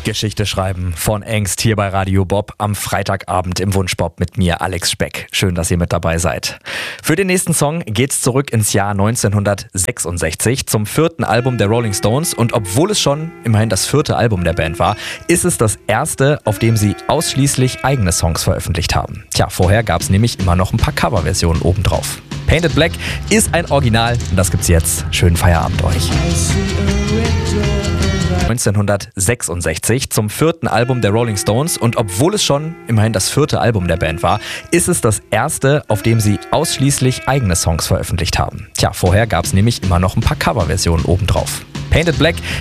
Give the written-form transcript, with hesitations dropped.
Geschichte schreiben von Angst hier bei Radio Bob am Freitagabend im Wunschbob mit mir, Alex Speck. Schön, dass ihr mit dabei seid. Für den nächsten Song geht's zurück ins Jahr 1966 zum 4. Album der Rolling Stones und obwohl es schon immerhin das 4. Album der Band war, ist es das erste, auf dem sie ausschließlich eigene Songs veröffentlicht haben. Tja, vorher gab's nämlich immer noch ein paar Coverversionen obendrauf. Painted Black ist ein Original und das gibt's jetzt. Schönen Feierabend euch. 1966 zum 4. Album der Rolling Stones und obwohl es schon immerhin das 4. Album der Band war, ist es das erste, auf dem sie ausschließlich eigene Songs veröffentlicht haben. Tja, vorher gab's nämlich immer noch ein paar Coverversionen obendrauf. Painted Black